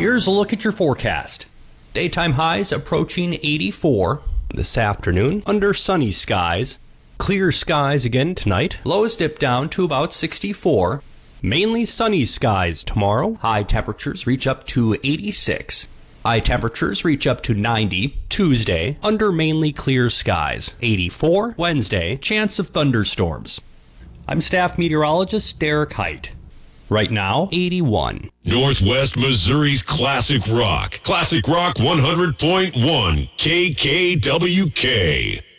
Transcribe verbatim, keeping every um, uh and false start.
Here's a look at your forecast. Daytime highs approaching eighty-four. This afternoon, under sunny skies. Clear skies again tonight. Lows dip down to about sixty-four. Mainly sunny skies tomorrow. High temperatures reach up to eighty-six. High temperatures reach up to ninety. Tuesday, under mainly clear skies. eighty-four. Wednesday, chance of thunderstorms. I'm staff meteorologist Derek Height. Right now, eighty-one. Northwest Missouri's Classic Rock. Classic Rock one hundred point one. K K W K.